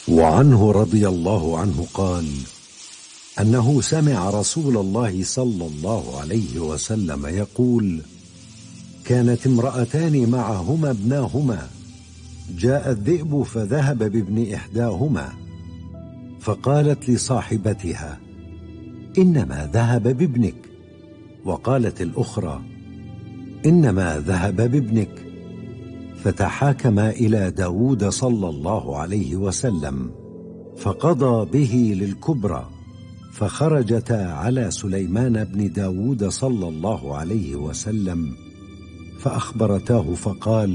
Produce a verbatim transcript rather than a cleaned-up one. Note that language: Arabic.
وعنه رضي الله عنه قال أنه سمع رسول الله صلى الله عليه وسلم يقول: كانت امرأتان معهما ابناهما، جاء الذئب فذهب بابن إحداهما، فقالت لصاحبتها: إنما ذهب بابنك، وقالت الأخرى: إنما ذهب بابنك. فتحاكما إلى داود صلى الله عليه وسلم، فقضى به للكبرى، فخرجتا على سليمان بن داود صلى الله عليه وسلم فأخبرتاه فقال: